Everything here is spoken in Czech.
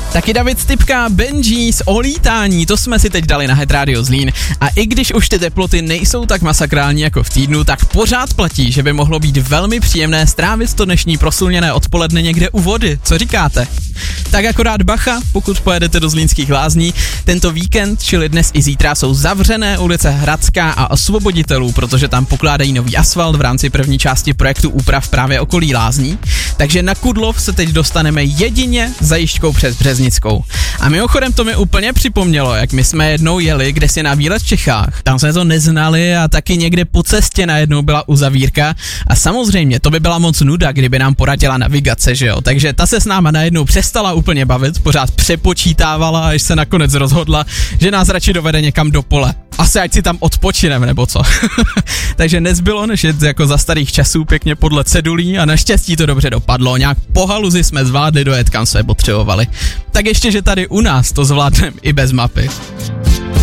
Taky David Stypka, Benjis, o lítání, to jsme si teď dali na Het Radio Zlín. A i když už ty teploty nejsou tak masakrální jako v týdnu, tak pořád platí, že by mohlo být velmi příjemné strávit to dnešní proslunněné odpoledne někde u vody. Co říkáte? Tak akorát bacha, pokud pojedete do Zlínských lázní. Tento víkend, čili dnes i zítra, jsou zavřené ulice Hradská a Osvoboditelů, protože tam pokládají nový asfalt v rámci první části projektu úprav právě okolí lázní. Takže na Kudlov se teď dostaneme jedině zajížďkou přes Březnickou. A mimochodem to mi úplně připomnělo, jak my jsme jednou jeli kdesi na výlet v Čechách. Tam jsme to neznali a taky někde po cestě najednou byla uzavírka. A samozřejmě to by byla moc nuda, kdyby nám poradila navigace, že jo. Takže ta se s náma najednou přestala úplně bavit, pořád přepočítávala, až se nakonec rozhodla, že nás radši dovede někam do pole. Asi ať si tam odpočineme, nebo co. Takže nezbylo, než jet jako za starých časů pěkně podle cedulí a naštěstí to dobře dopadlo. Nějak po haluzi jsme zvládli dojet, kam jsme potřebovali. Tak ještě, že tady u nás to zvládneme i bez mapy.